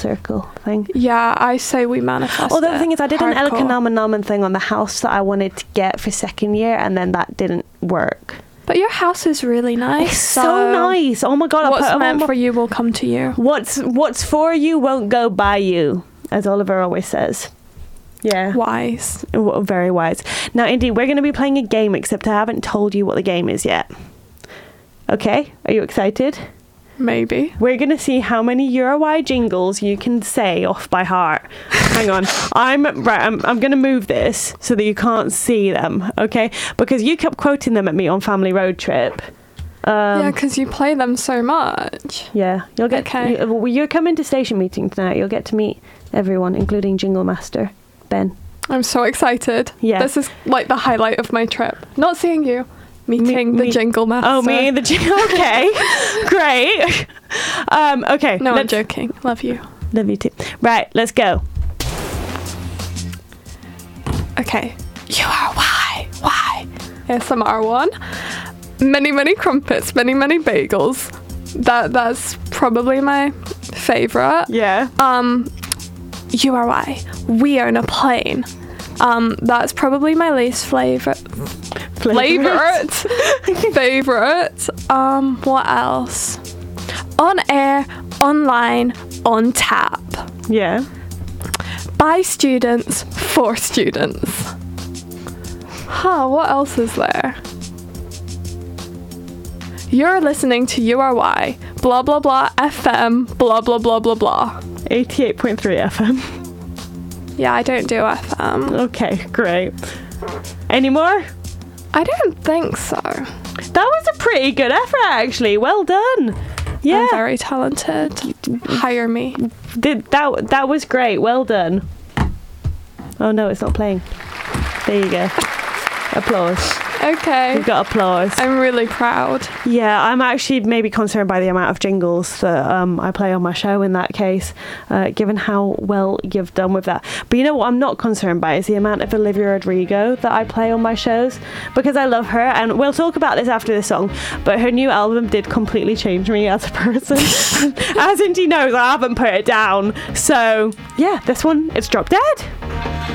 circle thing. Yeah, I say we manifest. Although the thing is, I did an Hardcore. Elkanamaman thing on the house that I wanted to get for second year, and then that didn't work. But your house is really nice. It's so nice. Oh my god! What's meant for you will come to you. What's for you won't go by you, as Oliver always says. Yeah. Wise. Very wise. Now, Indy, we're going to be playing a game, except I haven't told you what the game is yet. Okay? Are you excited? Maybe. We're going to see how many Eurowhy jingles you can say off by heart. Hang on. I'm going to move this so that you can't see them, okay? Because you kept quoting them at me on Family Road Trip. Yeah, because you play them so much. Yeah. You'll get. Okay. You're coming to station meeting tonight. You'll get to meet everyone, including Jingle Master Ben. I'm so excited. Yeah. This is like the highlight of my trip. Not seeing you. Meeting the Jingle Master. Oh, meeting the Jingle. Okay. Great. Okay. No, I'm joking. Love you. Love you too. Right, let's go. Okay. You are why? ASMR one. Many, many crumpets, many, many bagels. That's probably my favourite. Yeah. You are why? We own a plane. That's probably my least favorite. What else? On air, online, on tap. Yeah. By students, for students. What else is there? You're listening to URY, blah blah blah FM, blah blah blah blah blah. 88.3 FM. Yeah, I don't do FM. Okay, great. Any more? I don't think so. That was a pretty good effort, actually. Well done. Yeah. I'm very talented. Hire me. That was great. Well done. Oh no, it's not playing. There you go. Applause. Okay. We've got applause. I'm really proud. Yeah, I'm actually maybe concerned by the amount of jingles that I play on my show in that case, given how well you've done with that. But you know what I'm not concerned by is the amount of Olivia Rodrigo that I play on my shows, because I love her, and we'll talk about this after the song, but her new album did completely change me as a person. As Indy knows, I haven't put it down. So, yeah, this one, it's drop dead.